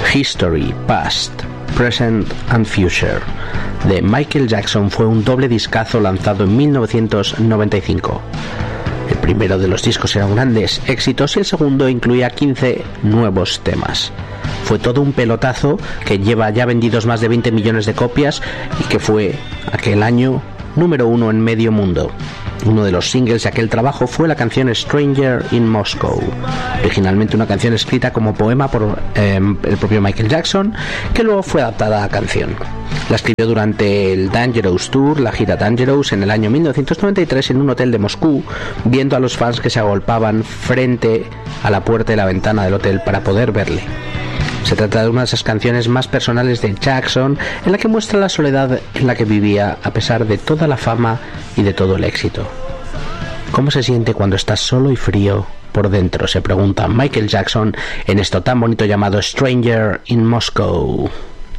History, Past, Present and Future de Michael Jackson fue un doble discazo lanzado en 1995. El primero de los discos eran grandes éxitos y el segundo incluía 15 nuevos temas. Fue todo un pelotazo que lleva ya vendidos más de 20 millones de copias y que fue aquel año número 1 en medio mundo. Uno de los singles de aquel trabajo fue la canción Stranger in Moscow, originalmente una canción escrita como poema por el propio Michael Jackson, que luego fue adaptada a canción. La escribió durante el Dangerous Tour, la gira Dangerous, en el año 1993 en un hotel de Moscú, viendo a los fans que se agolpaban frente a la puerta y la ventana del hotel para poder verle. Se trata de una de esas canciones más personales de Jackson, en la que muestra la soledad en la que vivía a pesar de toda la fama y de todo el éxito. ¿Cómo se siente cuando estás solo y frío por dentro?, se pregunta Michael Jackson en esto tan bonito llamado Stranger in Moscow.